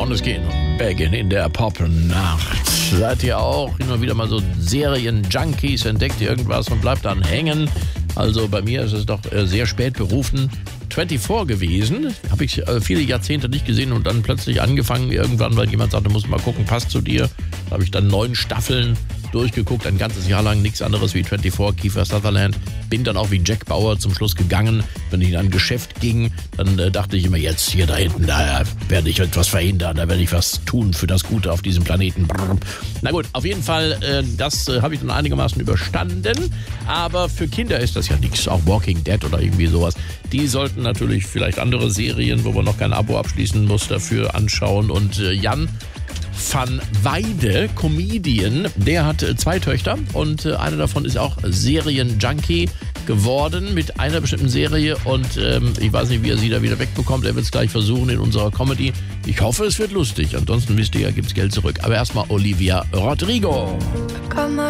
Måneskin, Beggin in der Popnacht. Seid ihr auch immer wieder mal so Serien-Junkies, entdeckt ihr irgendwas und bleibt dann hängen? Also bei mir ist es doch sehr spät berufen. 24 gewesen, habe ich viele Jahrzehnte nicht gesehen und dann plötzlich angefangen irgendwann, weil jemand sagte, musst mal gucken, passt zu dir. Da habe ich dann 9 Staffeln durchgeguckt, ein ganzes Jahr lang, nichts anderes wie 24, Kiefer Sutherland. Bin dann auch wie Jack Bauer zum Schluss gegangen. Wenn ich in ein Geschäft ging, dann dachte ich immer, jetzt hier da hinten, da werde ich etwas verhindern, da werde ich was tun für das Gute auf diesem Planeten. Brrr. Na gut, auf jeden Fall, das habe ich dann einigermaßen überstanden. Aber für Kinder ist das ja nichts, auch Walking Dead oder irgendwie sowas. Die sollten natürlich vielleicht andere Serien, wo man noch kein Abo abschließen muss, dafür anschauen. Und Jan van Weide, Comedian, der hat 2 Töchter und eine davon ist auch Serien-Junkie geworden mit einer bestimmten Serie und ich weiß nicht, wie er sie da wieder wegbekommt. Er wird es gleich versuchen in unserer Comedy. Ich hoffe, es wird lustig. Ansonsten wisst ihr ja, gibt's Geld zurück. Aber erstmal Olivia Rodrigo.